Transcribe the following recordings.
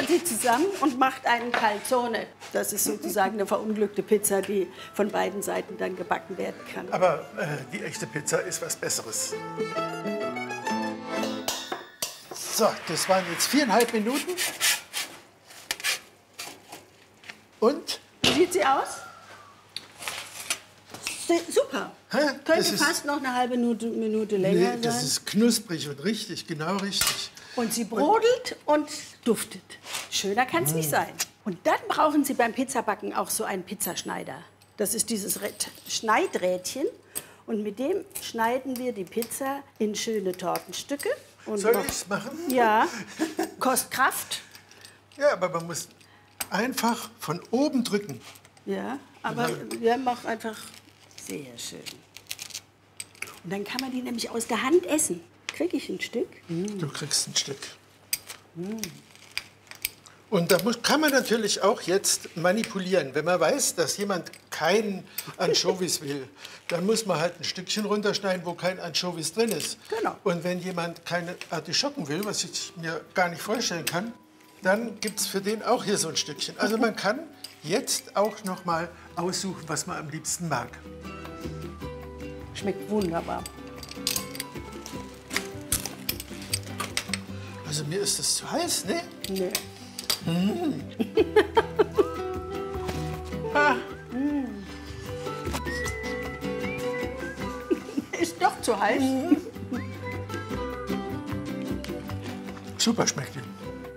sie zusammen und macht einen Calzone. Das ist sozusagen eine verunglückte Pizza, die von beiden Seiten dann gebacken werden kann. Aber die echte Pizza ist was Besseres. So, das waren jetzt 4,5 Minuten. Und? Wie sieht sie aus? Super. Könnte fast noch eine halbe Minute länger sein. Das ist knusprig und richtig, genau richtig. Und sie brodelt und duftet. Schöner kann es nicht sein. Und dann brauchen Sie beim Pizzabacken auch so einen Pizzaschneider. Das ist dieses Schneidrädchen. Und mit dem schneiden wir die Pizza in schöne Tortenstücke. Und soll ich es machen? Ja, kostet Kraft. Ja, aber man muss einfach von oben drücken. Ja, aber wir machen einfach sehr schön. Und dann kann man die nämlich aus der Hand essen. Kriege ich ein Stück? Du kriegst ein Stück. Und da kann man natürlich auch jetzt manipulieren. Wenn man weiß, dass jemand keinen Anchovies will, dann muss man halt ein Stückchen runterschneiden, wo kein Anchovies drin ist. Genau. Und wenn jemand keine Artischocken will, was ich mir gar nicht vorstellen kann, dann gibt es für den auch hier so ein Stückchen. Also man kann jetzt auch noch mal aussuchen, was man am liebsten mag. Schmeckt wunderbar. Also mir ist das zu heiß, ne? Nee. Ist doch zu heiß. Super schmeckt die.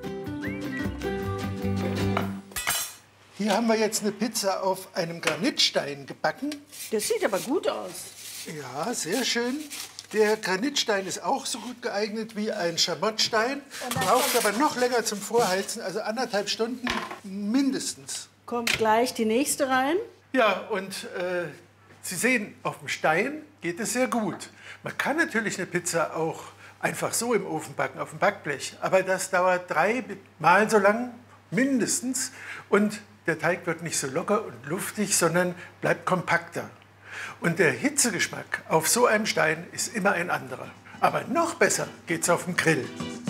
Hier haben wir jetzt eine Pizza auf einem Granitstein gebacken. Das sieht aber gut aus. Ja, sehr schön. Der Granitstein ist auch so gut geeignet wie ein Schamottstein. Braucht aber noch länger zum Vorheizen, also 1,5 Stunden mindestens. Kommt gleich die nächste rein. Ja, und Sie sehen, auf dem Stein geht es sehr gut. Man kann natürlich eine Pizza auch einfach so im Ofen backen, auf dem Backblech. Aber das dauert 3-mal so lang, mindestens. Und der Teig wird nicht so locker und luftig, sondern bleibt kompakter. Und der Hitzegeschmack auf so einem Stein ist immer ein anderer. Aber noch besser geht's auf dem Grill.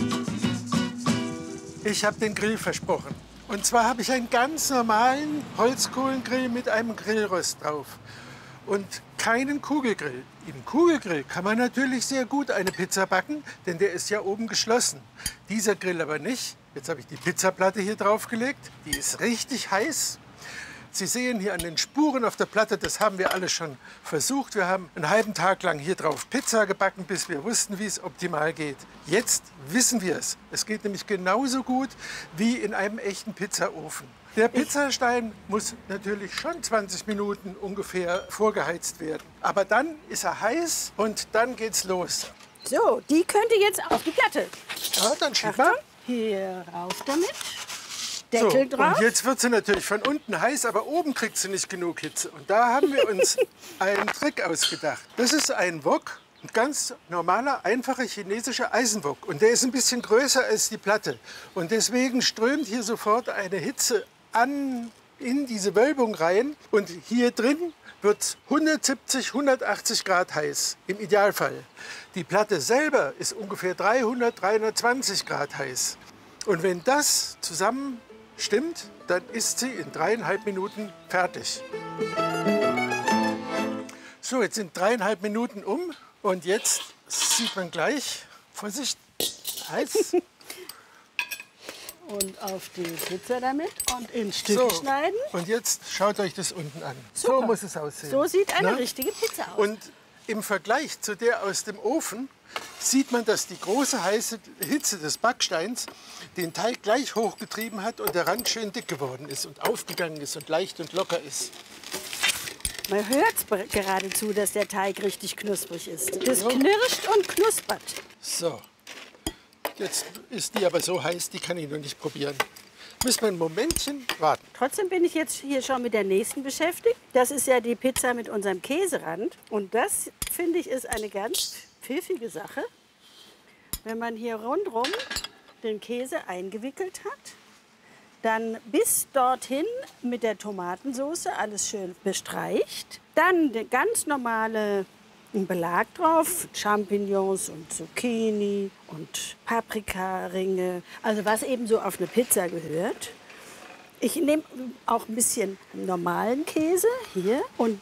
Ich habe den Grill versprochen. Und zwar habe ich einen ganz normalen Holzkohlengrill mit einem Grillrost drauf. Und keinen Kugelgrill. Im Kugelgrill kann man natürlich sehr gut eine Pizza backen, denn der ist ja oben geschlossen. Dieser Grill aber nicht. Jetzt habe ich die Pizzaplatte hier draufgelegt. Die ist richtig heiß. Sie sehen hier an den Spuren auf der Platte, das haben wir alle schon versucht. Wir haben einen halben Tag lang hier drauf Pizza gebacken, bis wir wussten, wie es optimal geht. Jetzt wissen wir es. Es geht nämlich genauso gut wie in einem echten Pizzaofen. Der Pizzastein muss natürlich schon 20 Minuten ungefähr vorgeheizt werden. Aber dann ist er heiß und dann geht's los. So, die könnte jetzt auf die Platte. Ja, dann schieb mal. Hier rauf damit. Deckel So, drauf. und jetzt wird sie natürlich von unten heiß, aber oben kriegt sie nicht genug Hitze. Und da haben wir uns einen Trick ausgedacht. Das ist ein Wok, ein ganz normaler, einfacher chinesischer Eisenwok. Und der ist ein bisschen größer als die Platte. Und deswegen strömt hier sofort eine Hitze in diese Wölbung rein. Und hier drin wird es 170, 180 Grad heiß, im Idealfall. Die Platte selber ist ungefähr 300, 320 Grad heiß. Und wenn das zusammen stimmt, dann ist sie in 3,5 Minuten fertig. So, jetzt sind 3,5 Minuten um und jetzt sieht man gleich, Vorsicht, heiß. Und auf die Pizza damit und in Stücke schneiden. Und jetzt schaut euch das unten an. Super. So muss es aussehen. So sieht eine Na? richtige Pizza aus. Und im Vergleich zu der aus dem Ofen sieht man, dass die große heiße Hitze des Backsteins den Teig gleich hochgetrieben hat und der Rand schön dick geworden ist und aufgegangen ist und leicht und locker ist. Man hört geradezu, dass der Teig richtig knusprig ist. Das knirscht und knuspert. So, jetzt ist die aber so heiß, die kann ich noch nicht probieren. Müssen wir ein Momentchen warten. Trotzdem bin ich jetzt hier schon mit der nächsten beschäftigt. Das ist ja die Pizza mit unserem Käserand. Und das, finde ich, ist eine ganz pfiffige Sache. Wenn man hier rundherum den Käse eingewickelt hat, dann bis dorthin mit der Tomatensauce alles schön bestreicht. Dann die ganz normale einen Belag drauf, Champignons und Zucchini und Paprikaringe, also was eben so auf eine Pizza gehört. Ich nehme auch ein bisschen normalen Käse hier und